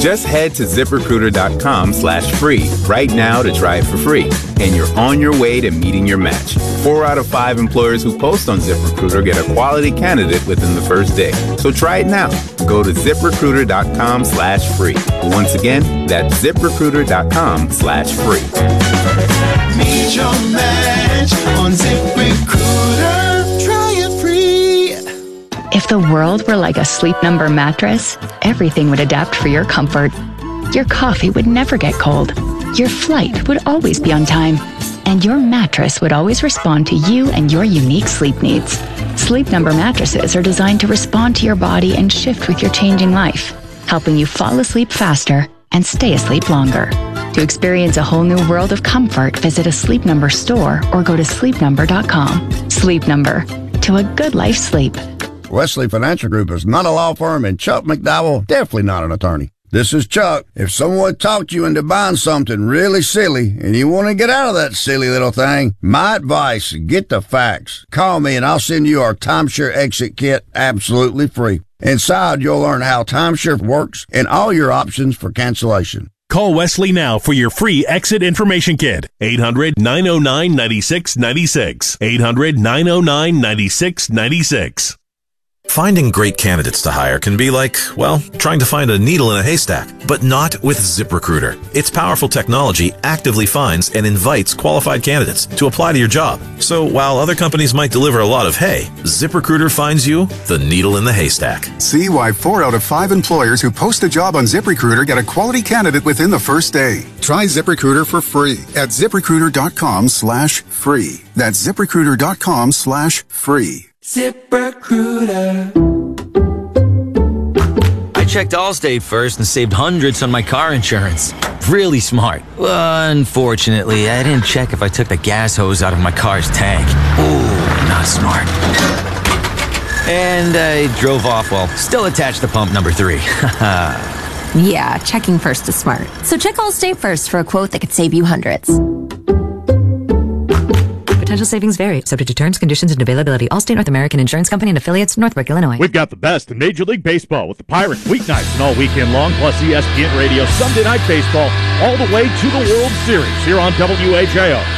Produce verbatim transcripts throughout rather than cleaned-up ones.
Just head to ZipRecruiter.com slash free right now to try it for free, and you're on your way to meeting your match. Four out of five employers who post on ZipRecruiter get a quality candidate within the first day. So try it now. Go to ZipRecruiter.com slash free. Once again, that's ZipRecruiter.com slash free. Meet your match on ZipRecruiter. Try it free. If the world were like a Sleep Number mattress, everything would adapt for your comfort. Your coffee would never get cold. Your flight would always be on time. And your mattress would always respond to you and your unique sleep needs. Sleep Number mattresses are designed to respond to your body and shift with your changing life, helping you fall asleep faster and stay asleep longer. To experience a whole new world of comfort, visit a Sleep Number store or go to sleep number dot com. Sleep Number. To a good life sleep. Wesley Financial Group is not a law firm, and Chuck McDowell, definitely not an attorney. This is Chuck. If someone talked you into buying something really silly and you want to get out of that silly little thing, my advice, get the facts. Call me and I'll send you our Timeshare Exit Kit absolutely free. Inside, you'll learn how timeshare works and all your options for cancellation. Call Wesley now for your free exit information kit. eight hundred, nine oh nine, nine six nine six. eight hundred, nine oh nine, nine six nine six. Finding great candidates to hire can be like, well, trying to find a needle in a haystack, but not with ZipRecruiter. Its powerful technology actively finds and invites qualified candidates to apply to your job. So while other companies might deliver a lot of hay, ZipRecruiter finds you the needle in the haystack. See why four out of five employers who post a job on ZipRecruiter get a quality candidate within the first day. Try ZipRecruiter for free at ZipRecruiter.com slash free. That's ZipRecruiter.com slash free. ZipRecruiter. I checked Allstate first and saved hundreds on my car insurance. Really smart. Unfortunately, I didn't check if I took the gas hose out of my car's tank. Ooh, not smart. And I drove off while still attached to pump number three. Yeah, checking first is smart. So check Allstate first for a quote that could save you hundreds. Potential savings vary, subject to terms, conditions, and availability. Allstate North American Insurance Company and affiliates, Northbrook, Illinois. We've got the best in Major League Baseball with the Pirates weeknights and all weekend long, plus E S P N Radio Sunday Night Baseball all the way to the World Series here on W H A O.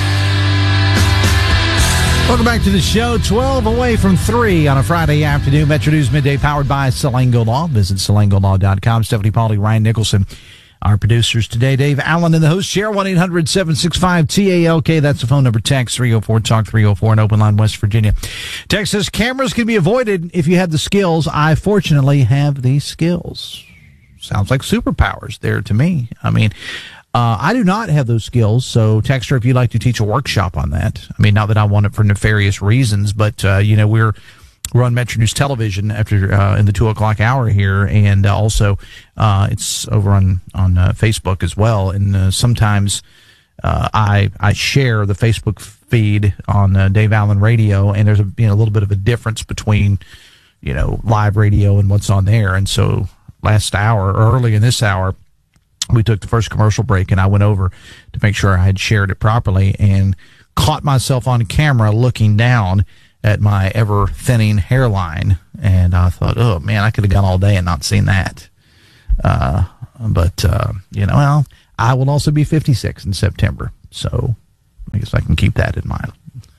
Welcome back to the show. twelve away from three on a Friday afternoon. Metro News Midday powered by Salango Law. Visit salango law dot com. Stephanie Pauly, Ryan Nicholson, our producers today. Dave Allen and the host. Share one eight hundred seven six five T A L K. That's the phone number. Text three oh four talk three oh four in Open Line, West Virginia. Text says cameras can be avoided if you have the skills. I fortunately have these skills. Sounds like superpowers there to me. I mean, Uh, I do not have those skills, so Texter, if you'd like to teach a workshop on that. I mean, not that I want it for nefarious reasons, but, uh, you know, we're, we're on Metro News Television after, uh, in the two o'clock hour here, and uh, also, uh, it's over on, on, uh, Facebook as well, and, uh, sometimes, uh, I, I share the Facebook feed on, uh, Dave Allen Radio, and there's a, you know, a little bit of a difference between, you know, live radio and what's on there, and so last hour, or early in this hour, we took the first commercial break, and I went over to make sure I had shared it properly and caught myself on camera looking down at my ever-thinning hairline. And I thought, oh, man, I could have gone all day and not seen that. Uh, but, uh, you know, well, I will also be fifty-six in September, so I guess I can keep that in mind.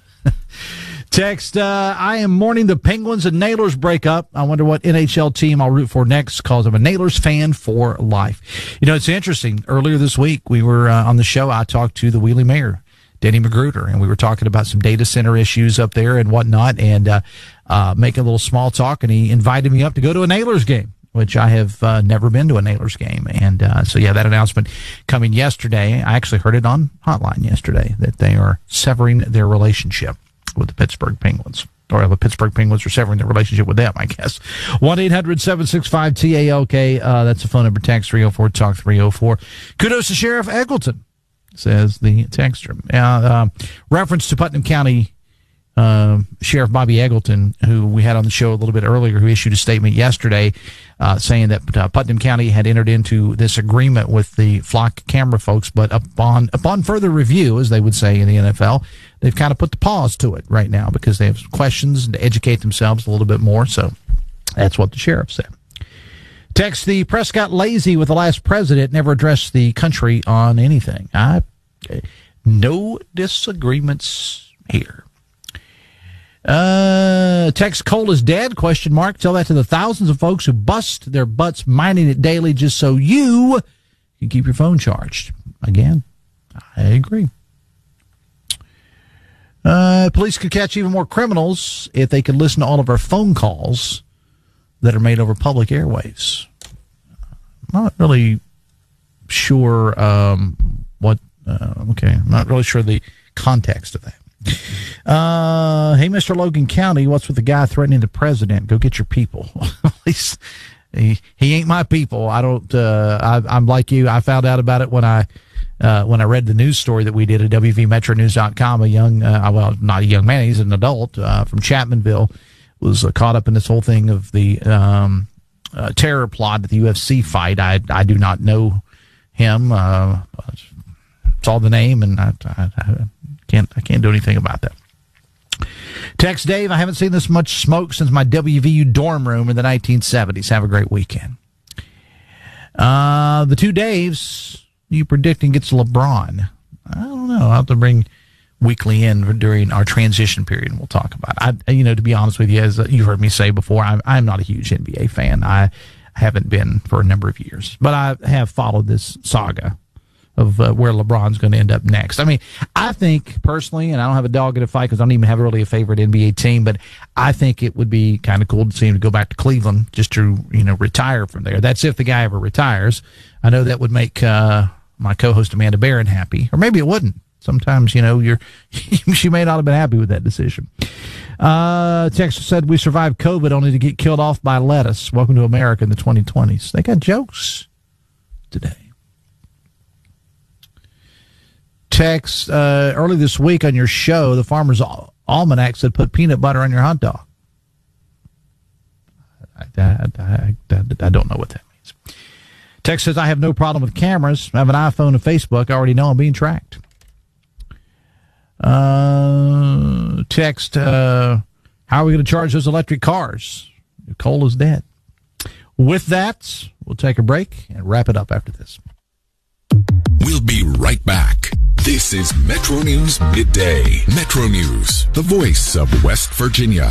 Text, uh, I am mourning the Penguins and Nailers breakup. I wonder what N H L team I'll root for next, because I'm a Nailers fan for life. You know, it's interesting. Earlier this week, we were uh, on the show. I talked to the Wheeling mayor, Denny Magruder, and we were talking about some data center issues up there and whatnot, and uh, uh, making a little small talk, and he invited me up to go to a Nailers game, which I have uh, never been to a Nailers game. And uh, so, yeah, that announcement coming yesterday. I actually heard it on Hotline yesterday that they are severing their relationship with the Pittsburgh Penguins, or the Pittsburgh Penguins are severing their relationship with them, I guess. one eight hundred seven six five T A L K. Uh, that's the phone number. Text three oh four talk three oh four. Kudos to Sheriff Eggleton, says the texter. Uh, uh, reference to Putnam County uh, Sheriff Bobby Eggleton, who we had on the show a little bit earlier, who issued a statement yesterday uh, saying that uh, Putnam County had entered into this agreement with the flock camera folks, but upon upon further review, as they would say in the N F L, they've kind of put the pause to it right now because they have questions and to educate themselves a little bit more. So that's what the sheriff said. Text, the press got lazy with the last president, never addressed the country on anything. I, no disagreements here. Uh, text, coal is dead, question mark. Tell that to the thousands of folks who bust their butts mining it daily just so you can keep your phone charged. Again, I agree. Uh, police could catch even more criminals if they could listen to all of our phone calls that are made over public airwaves. Not really sure um, what, uh, okay, I'm not really sure the context of that. Uh, hey, Mister Logan County, what's with the guy threatening the president? Go get your people. At least he, he ain't my people. I don't, uh, I, I'm like you. I found out about it when I, uh, when I read the news story that we did at W V Metro News dot com. A young, uh, well, not a young man, he's an adult, uh, from Chapmanville, was uh, caught up in this whole thing of the, um, uh, terror plot at the U F C fight. I, I do not know him. Uh, saw the name and I, I, I Can't, I can't do anything about that. Text, Dave, I haven't seen this much smoke since my W V U dorm room in the nineteen seventies. Have a great weekend. Uh, the two Daves you predicting gets LeBron. I don't know. I'll have to bring Weekly in during our transition period, and we'll talk about it. I, you know, to be honest with you, as you've heard me say before, I'm, I'm not a huge N B A fan. I haven't been for a number of years, but I have followed this saga of uh, where LeBron's going to end up next. I mean, I think personally, and I don't have a dog in a fight because I don't even have really a favorite N B A team, but I think it would be kind of cool to see him to go back to Cleveland just to, you know, retire from there. That's if the guy ever retires. I know that would make uh, my co-host Amanda Barron happy, or maybe it wouldn't. Sometimes, you know, you're she may not have been happy with that decision. Uh, Texas said, we survived COVID only to get killed off by lettuce. Welcome to America in the twenty twenties. They got jokes today. Text, uh, early this week on your show, the Farmer's Al- Almanac said put peanut butter on your hot dog. I, I, I, I, I don't know what that means. Text says, I have no problem with cameras. I have an iPhone and Facebook. I already know I'm being tracked. Uh, text, uh, how are we going to charge those electric cars? Coal is dead. With that, we'll take a break and wrap it up after this. We'll be right back. This is Metro News Midday. Metro News, the voice of West Virginia.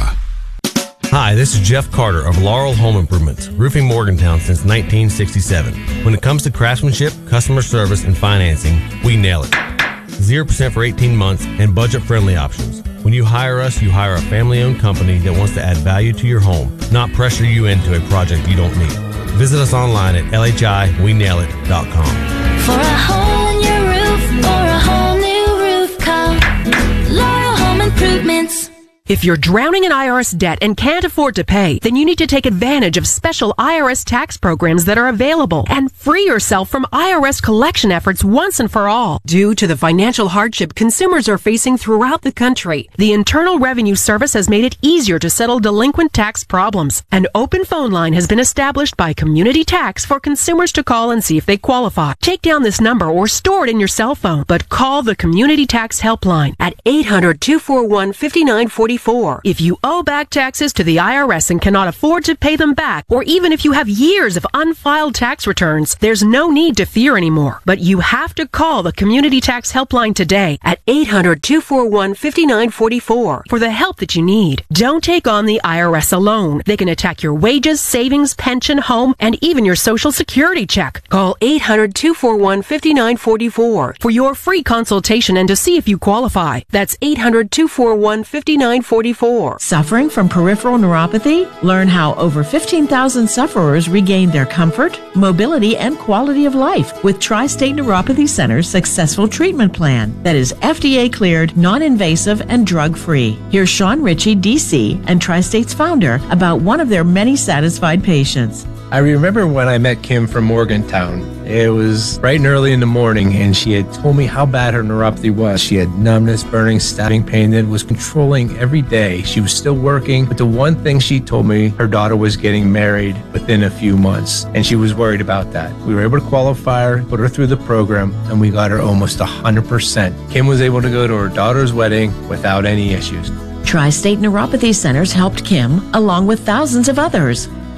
Hi, this is Jeff Carter of Laurel Home Improvements, roofing Morgantown since nineteen sixty-seven. When it comes to craftsmanship, customer service, and financing, we nail it. zero percent for eighteen months and budget-friendly options. When you hire us, you hire a family-owned company that wants to add value to your home, not pressure you into a project you don't need. Visit us online at L H I we nail it dot com. For a hole in your roof or a whole new roof, call Laurel Home Improvements. If you're drowning in I R S debt and can't afford to pay, then you need to take advantage of special I R S tax programs that are available and free yourself from I R S collection efforts once and for all. Due to the financial hardship consumers are facing throughout the country, the Internal Revenue Service has made it easier to settle delinquent tax problems. An open phone line has been established by Community Tax for consumers to call and see if they qualify. Take down this number or store it in your cell phone, but call the Community Tax Helpline at eight hundred, two four one, five nine four four. If you owe back taxes to the I R S and cannot afford to pay them back, or even if you have years of unfiled tax returns, there's no need to fear anymore. But you have to call the Community Tax Helpline today at eight hundred, two four one, five nine four four for the help that you need. Don't take on the I R S alone. They can attack your wages, savings, pension, home, and even your Social Security check. Call eight hundred, two four one, five nine four four for your free consultation and to see if you qualify. That's eight hundred, two four one, five nine four four. Suffering from peripheral neuropathy? Learn how over fifteen thousand sufferers regained their comfort, mobility, and quality of life with Tri-State Neuropathy Center's successful treatment plan that is F D A cleared, non-invasive, and drug-free. Here's Sean Ritchie, D C, and Tri-State's founder about one of their many satisfied patients. I remember when I met Kim from Morgantown. It was bright and early in the morning, and she had told me how bad her neuropathy was. She had numbness, burning, stabbing pain that was controlling every day. She was still working, but the one thing she told me, her daughter was getting married within a few months, and she was worried about that. We were able to qualify her, put her through the program, and we got her almost one hundred percent. Kim was able to go to her daughter's wedding without any issues. Tri-State Neuropathy Centers helped Kim, along with thousands of others.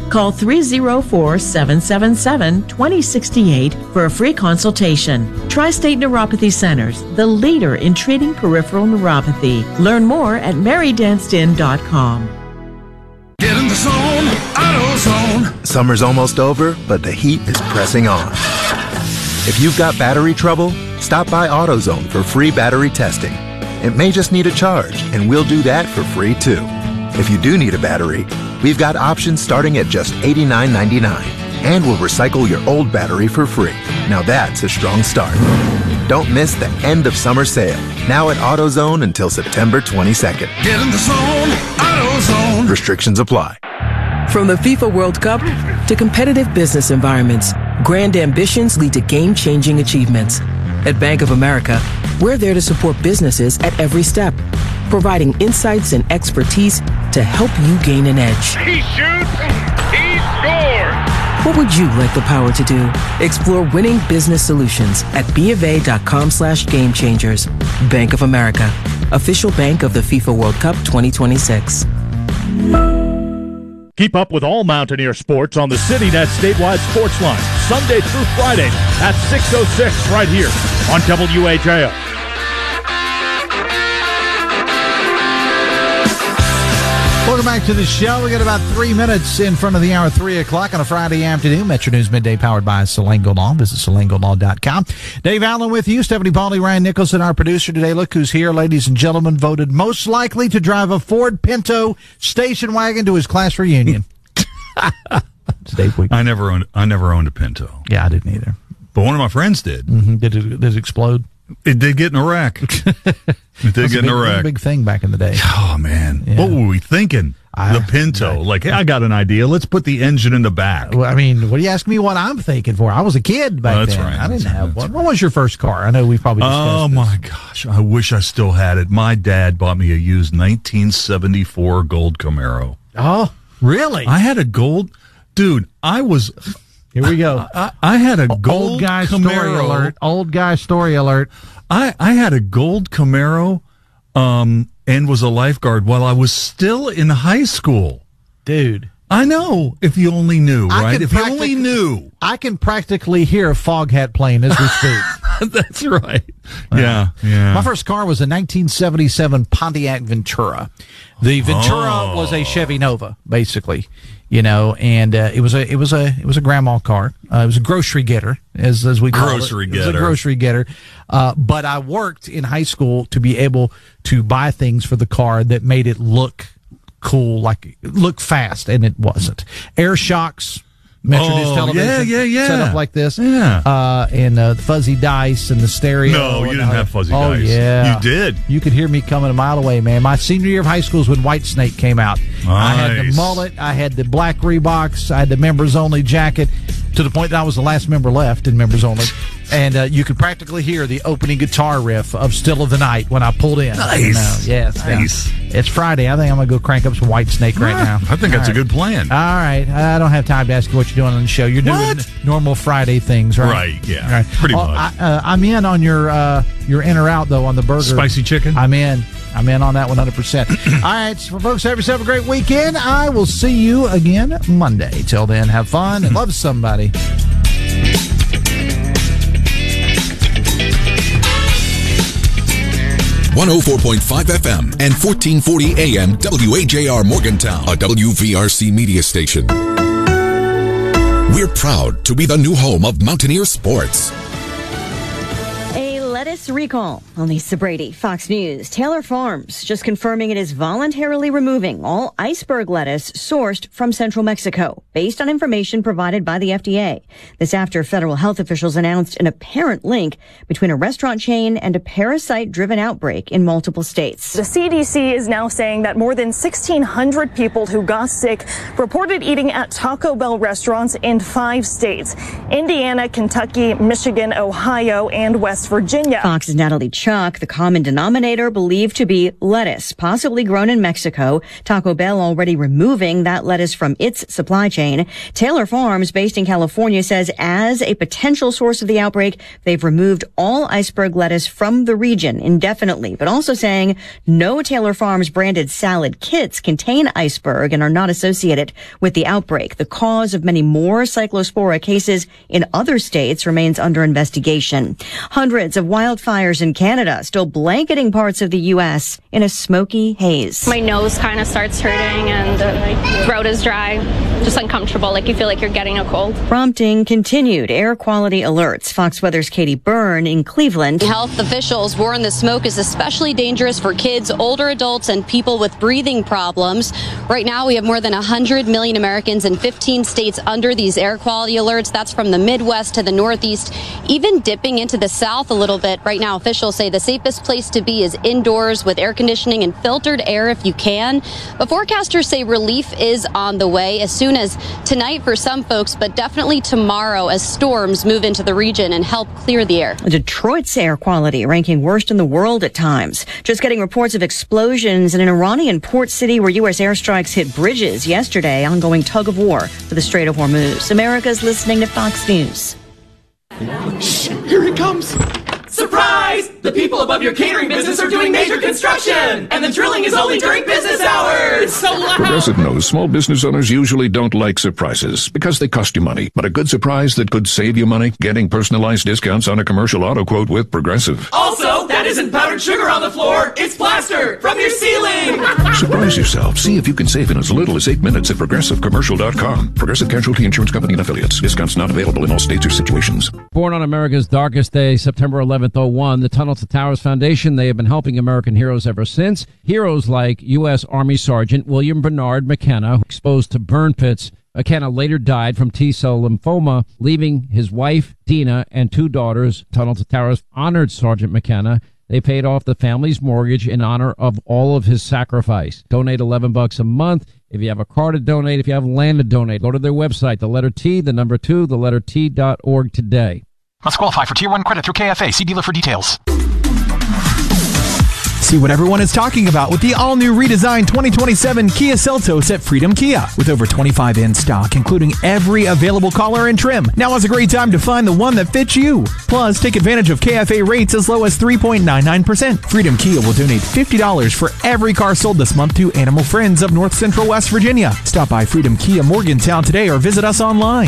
Call three oh four, seven seven seven, two oh six eight for a free consultation. Tri-State Neuropathy Centers, the leader in treating peripheral neuropathy. Learn more at mary danced-in dot com. Get in the zone, AutoZone. Summer's almost over, but the heat is pressing on. If you've got battery trouble, stop by AutoZone for free battery testing. It may just need a charge, and we'll do that for free too. If you do need a battery, we've got options starting at just eighty-nine ninety-nine, and we'll recycle your old battery for free. Now that's a strong start. Don't miss the end of summer sale, now at AutoZone until September twenty-second. Get in the zone, AutoZone. Restrictions apply. From the FIFA World Cup to competitive business environments, grand ambitions lead to game-changing achievements. At Bank of America, we're there to support businesses at every step, providing insights and expertise to help you gain an edge. He shoots, he scores. What would you like the power to do? Explore winning business solutions at BofA.com slash game changers. Bank of America, official bank of the FIFA World Cup twenty twenty-six. Keep up with all Mountaineer sports on the CityNet statewide sports line, Sunday through Friday at six oh six right here on W H A O. Welcome back to the show. We got about three minutes in front of the hour, three o'clock on a Friday afternoon. Metro News Midday powered by Selengo Law. Visit Selengo Law dot com. Dave Allen with you. Stephanie Pauly, Ryan Nicholson, our producer today. Look who's here, ladies and gentlemen. Voted most likely to drive a Ford Pinto station wagon to his class reunion. It's Dave Week. I never owned. I never owned a Pinto. Yeah, I didn't either. But one of my friends did. Mm-hmm. Did it? Did it explode? It did get in a wreck. It did get in a wreck. Big thing back in the day. Oh man, Yeah. what were we thinking? I- the Pinto. Like, hey, I got an idea. Let's put the engine in the back. Well, I mean, what do you ask me what I'm thinking for? I was a kid back Oh, that's then. right. I didn't That's have right. one. What was your first car? I know we've probably discussed Oh this. my gosh, I wish I still had it. My dad bought me a used nineteen seventy-four gold Camaro. Oh, really? I had a gold, dude. I was. Here we go. I, I had a gold Old guy Camaro. story alert. Old guy story alert. I, I had a gold Camaro um, and was a lifeguard while I was still in high school. Dude. I know. If you only knew, I right? can If you practic- only knew. I can practically hear a Foghat playing as we speak. That's right. Yeah, yeah. My first car was a nineteen seventy-seven Pontiac Ventura. The Ventura Oh. was a Chevy Nova, basically, you know, and uh, it was a it was a it was a grandma car. Uh, it was a grocery getter, as as we call Grocery it. It was a getter. grocery getter. Uh, but I worked in high school to be able to buy things for the car that made it look cool, like look fast, and it wasn't. Air shocks. Metro News Oh, television, yeah, yeah, yeah. set up like this, Yeah. uh, and uh, the fuzzy dice and the stereo. No, you and didn't all have that. fuzzy oh, dice. yeah, You did. You could hear me coming a mile away, man. My senior year of high school is when White Snake came out. I had the Nice. mullet, I had the black Reeboks, I had the members only jacket, to the point that I was the last member left in members only. And uh, you could practically hear the opening guitar riff of "Still of the Night" when I pulled in. Nice. You know, yes, Nice. yeah. It's Friday. I think I'm gonna go crank up some White Snake right Yeah, now. I think that's All a good plan. All right, I don't have time to ask you what you're doing on the show. You're doing What? normal Friday things, right? Right, yeah, All right. pretty Oh, much. I, uh, I'm in on your uh, your in or out though on the burger. Spicy chicken? I'm in. I'm in on that one hundred percent. All right, so folks, have yourself a great weekend. I will see you again Monday. Till then, have fun and love somebody. one oh four point five F M and fourteen forty A M W H A R Morgantown, a W V R C media station. We're proud to be the new home of Mountaineer sports. A lettuce recall on Lisa Brady, Fox News. Taylor Farms just confirming it is voluntarily removing all iceberg lettuce sourced from central Mexico, based on information provided by the F D A. This after federal health officials announced an apparent link between a restaurant chain and a parasite-driven outbreak in multiple states. The C D C is now saying that more than sixteen hundred people who got sick reported eating at Taco Bell restaurants in five states: Indiana, Kentucky, Michigan, Ohio, and West Virginia. Yeah. Fox's Natalie Chuck, the common denominator believed to be lettuce, possibly grown in Mexico. Taco Bell already removing that lettuce from its supply chain. Taylor Farms, based in California, says as a potential source of the outbreak, they've removed all iceberg lettuce from the region indefinitely, but also saying no Taylor Farms branded salad kits contain iceberg and are not associated with the outbreak. The cause of many more cyclospora cases in other states remains under investigation. Hundreds of wildfires in Canada still blanketing parts of the U S in a smoky haze. My nose kind of starts hurting and the throat is dry, just uncomfortable, like you feel like you're getting a cold. Prompting continued air quality alerts. Fox Weather's Katie Byrne in Cleveland. Health officials warn the smoke is especially dangerous for kids, older adults, and people with breathing problems. Right now, we have more than one hundred million Americans in fifteen states under these air quality alerts. That's from the Midwest to the Northeast, even dipping into the South a little bit. Right now, officials say the safest place to be is indoors with air conditioning and filtered air if you can. But forecasters say relief is on the way as soon as tonight for some folks, but definitely tomorrow as storms move into the region and help clear the air. Detroit's air quality ranking worst in the world at times. Just getting reports of explosions in an Iranian port city where U S airstrikes hit bridges yesterday. Ongoing tug of war for the Strait of Hormuz. America's listening to Fox News. Shh, here it comes. Surprise! The people above your catering business are doing major construction, and the drilling is only during business hours. It's so loud. Progressive knows small business owners usually don't like surprises because they cost you money. But a good surprise that could save you money? Getting personalized discounts on a commercial auto quote with Progressive. Also, that isn't powdered sugar on the floor. It's plaster from your ceiling. Surprise yourself. See if you can save in as little as eight minutes at progressive commercial dot com. Progressive Casualty Insurance Company and Affiliates. Discounts not available in all states or situations. Born on America's darkest day, September eleventh, oh one, the Tunnel to Towers Foundation, they have been helping American heroes ever since. Heroes like U S Army Sergeant William Bernard McKenna, exposed to burn pits. McKenna later died from T-cell lymphoma, leaving his wife, Dina, and two daughters. Tunnel to Towers honored Sergeant McKenna. They paid off the family's mortgage in honor of all of his sacrifice. Donate eleven bucks a month. If you have a car to donate, if you have land to donate, go to their website, the letter T, the number two, the letter T dot org today. Must qualify for Tier one credit through K F A. See dealer for details. See what everyone is talking about with the all-new redesigned twenty twenty-seven Kia Seltos at Freedom Kia. With over twenty-five in stock, including every available color and trim. Now is a great time to find the one that fits you. Plus, take advantage of K F A rates as low as three point nine nine percent. Freedom Kia will donate fifty dollars for every car sold this month to Animal Friends of North Central West Virginia. Stop by Freedom Kia Morgantown today or visit us online.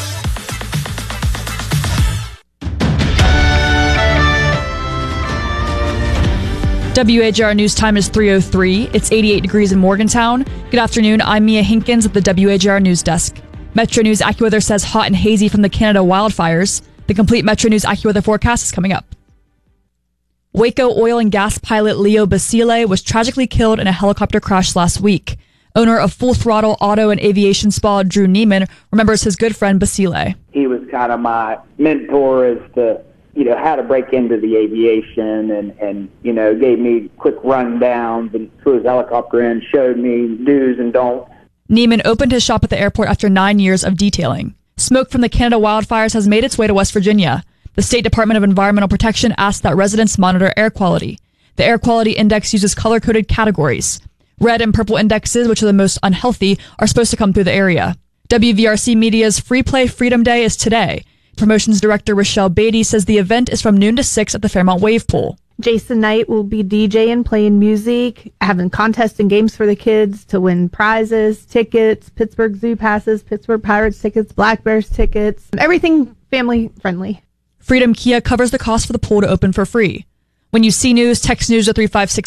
W H R News Time is three oh three. It's eighty-eight degrees in Morgantown. Good afternoon. I'm Mia Hinkins at the W H R News Desk. Metro News AccuWeather says hot and hazy from the Canada wildfires. The complete Metro News AccuWeather forecast is coming up. Waco oil and gas pilot Leo Basile was tragically killed in a helicopter crash last week. Owner of Full Throttle Auto and Aviation Spa, Drew Neiman, remembers his good friend Basile. He was kind of my mentor as to you know, how to break into the aviation and, and, you know, gave me quick rundowns and flew his helicopter in, showed me do's and don'ts. Neiman opened his shop at the airport after nine years of detailing. Smoke from the Canada wildfires has made its way to West Virginia. The State Department of Environmental Protection asked that residents monitor air quality. The Air Quality Index uses color-coded categories. Red and purple indexes, which are the most unhealthy, are supposed to come through the area. W V R C Media's Free Play Freedom Day is today. Promotions Director Rochelle Beatty says the event is from noon to six at the Fairmont Wave Pool. Jason Knight will be DJing, playing music, having contests and games for the kids to win prizes, tickets, Pittsburgh Zoo passes, Pittsburgh Pirates tickets, Black Bears tickets, everything family friendly. Freedom Kia covers the cost for the pool to open for free. When you see news, text news to three five six